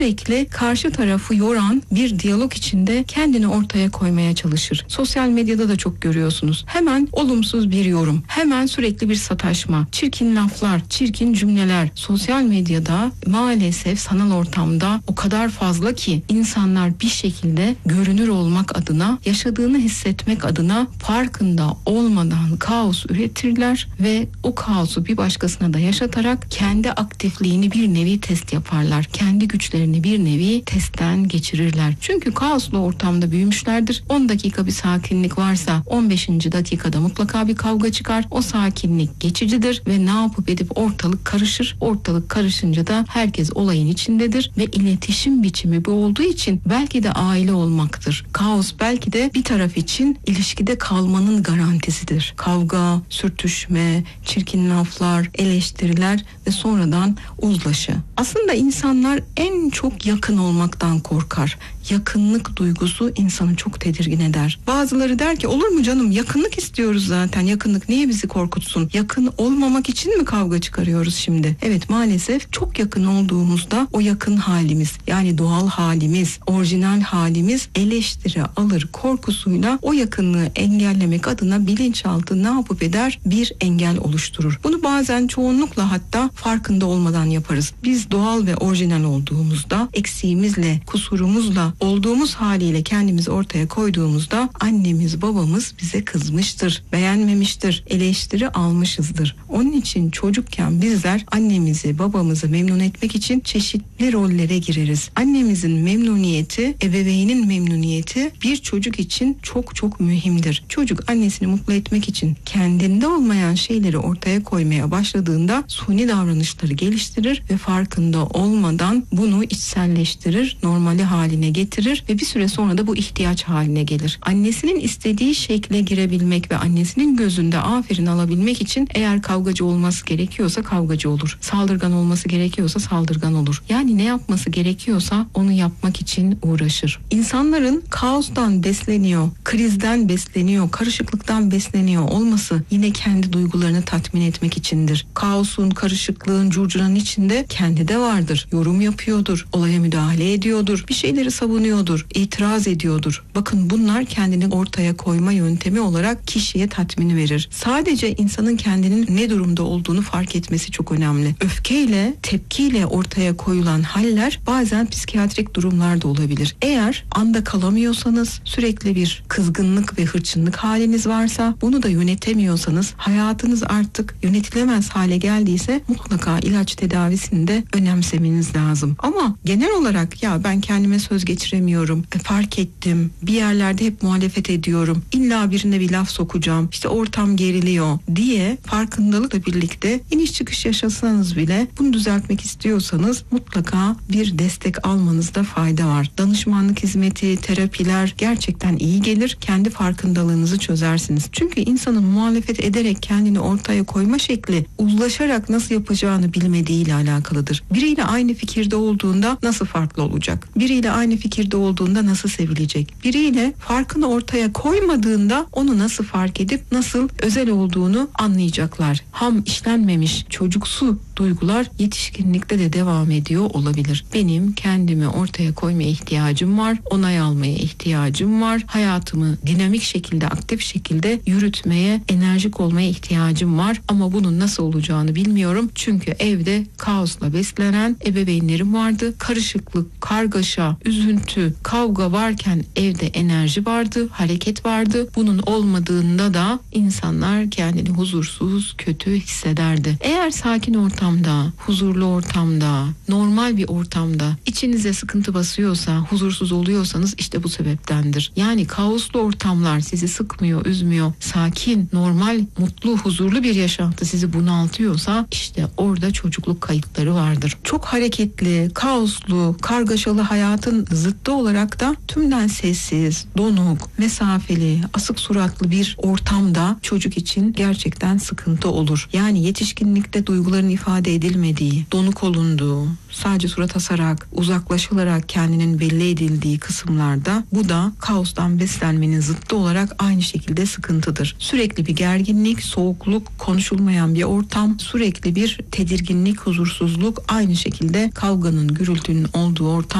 sürekli karşı tarafı yoran bir diyalog içinde kendini ortaya koymaya çalışır. Sosyal medyada da çok görüyorsunuz. Hemen olumsuz bir yorum, hemen sürekli bir sataşma, çirkin laflar, çirkin cümleler. Sosyal medyada maalesef sanal ortamda o kadar fazla ki insanlar bir şekilde görünür olmak adına, yaşadığını hissetmek adına farkında olmadan kaos üretirler ve o kaosu bir başkasına da yaşatarak kendi aktifliğini bir nevi test yaparlar. Kendi güçlerini bir nevi testten geçirirler. Çünkü kaoslu ortamda büyümüşlerdir. 10 dakika bir sakinlik varsa 15. dakikada mutlaka bir kavga çıkar. O sakinlik geçicidir ve ne yapıp edip ortalık karışır. Ortalık karışınca da herkes olayın içindedir ve iletişim biçimi bu olduğu için belki de aile olmaktır. Kaos belki de bir taraf için ilişkide kalmanın garantisidir. Kavga, sürtüşme, çirkin laflar, eleştiriler ve sonradan uzlaşı. Aslında insanlar en çok yakın olmaktan korkar. Yakınlık duygusu insanı çok tedirgin eder. Bazıları der ki olur mu canım, yakınlık istiyoruz zaten. Yakınlık niye bizi korkutsun? Yakın olmamak için mi kavga çıkarıyoruz şimdi? Evet, maalesef çok yakın olduğumuzda o yakın halimiz, yani doğal halimiz, orijinal halimiz eleştiri alır korkusuyla o yakınlığı engellemek adına bilinçaltı ne yapıp eder? Bir engel oluşturur. Bunu bazen çoğunlukla hatta farkında olmadan yaparız. Biz doğal ve orijinal olduğumuzda, eksiğimizle, kusurumuzla, olduğumuz haliyle kendimizi ortaya koyduğumuzda annemiz, babamız bize kızmıştır, beğenmemiştir, eleştiri almışızdır. Onun için çocukken bizler annemizi, babamızı memnun etmek için çeşitli rollere gireriz. Annemizin memnuniyeti, ebeveynin memnuniyeti bir çocuk için çok çok mühimdir. Çocuk annesini mutlu etmek için kendinde olmayan şeyleri ortaya koymaya başladığında suni davranışları geliştirir ve farkında olmadan bunu içselleştirir, normali haline getirir ve bir süre sonra da bu ihtiyaç haline gelir. Annesinin istediği şekle girebilmek ve annesinin gözünde aferin alabilmek için eğer kavgacı olması gerekiyorsa kavgacı olur. Saldırgan olması gerekiyorsa saldırgan olur. Yani ne yapması gerekiyorsa onu yapmak için uğraşır. İnsanların kaostan besleniyor, krizden besleniyor, karışıklıktan besleniyor olması yine kendi duygularını tatmin etmek içindir. Kaosun, karışıklığın, curcunanın içinde kendi de vardır. Yorum yapıyordur, olaya müdahale ediyordur, bir şeyleri savunuyordur, itiraz ediyordur. Bakın bunlar kendini ortaya koyma yöntemi olarak kişiye tatmini verir. Sadece insanın kendinin ne durumda olduğunu fark etmesi çok önemli. Öfkeyle, tepkiyle ortaya koyulan haller bazen psikiyatrik durumlarda olabilir. Eğer anda kalamıyorsanız, sürekli bir kızgınlık ve hırçınlık haliniz varsa, bunu da yönetemiyorsanız, hayatınız artık yönetilemez hale geldiyse mutlaka ilaç tedavisini de önemsemeniz lazım. Ama genel olarak ya ben kendime söz geçiremiyorum, fark ettim, bir yerlerde hep muhalefet ediyorum, illa birine bir laf sokacağım, işte ortam geriliyor diye farkındalıkla birlikte iniş çıkış yaşasanız bile bunu düzeltmek istiyorsanız mutlaka bir destek almanızda fayda var. Danışmanlık hizmeti, terapiler gerçekten iyi gelir. Kendi farkındalığınızı çözersiniz. Çünkü insanın muhalefet ederek kendini ortaya koyma şekli uzlaşarak nasıl yapacağını bilmediğiyle alakalıdır. Biriyle aynı fikirde olduğunda nasıl farklı olacak? Biriyle aynı fikirde olduğunda nasıl sevilecek? Biriyle farkını ortaya koymadığında onu nasıl fark edip nasıl özel olduğunu anlayacaklar. Ham işlenmemiş çocuksu duygular yetişkinlikte de devam ediyor olabilir. Benim kendimi ortaya koymaya ihtiyacım var. Onay almaya ihtiyacım var. Hayatımı dinamik şekilde, aktif şekilde yürütmeye, enerjik olmaya ihtiyacım var. Ama bunun nasıl olacağını bilmiyorum. Çünkü evde kaosla beslenen ebeveynlerim vardı. Karışıklık, kargaşa, üzüntü, kavga varken evde enerji vardı, hareket vardı. Bunun olmadığında da insanlar kendini huzursuz, kötü hissederdi. Eğer sakin ortamda, huzurlu ortamda, normal bir ortamda içinize sıkıntı basıyorsa, huzursuz oluyorsanız işte bu sebeptendir. Yani kaoslu ortamlar sizi sıkmıyor, üzmüyor. Sakin, normal, mutlu, huzurlu bir yaşantı sizi bunaltıyorsa işte orada çocukluk kayıtları vardır. Çok hareketli, kaoslu, kargaşalı hayatın zıttı olarak da tümden sessiz, donuk, mesafeli, asık suratlı bir ortamda çocuk için gerçekten sıkıntı olur. Yani yetişkinlikte duyguların ifade edilmediği, donuk olunduğu, sadece surat asarak, uzaklaşılarak kendinin belli edildiği kısımlarda, bu da kaostan beslenmenin zıttı olarak aynı şekilde sıkıntıdır. Sürekli bir gerginlik, soğukluk, konuşulmayan bir ortam, sürekli bir tedirginlik, huzursuzluk, aynı şekilde kavganın, gürültünün olduğu ortam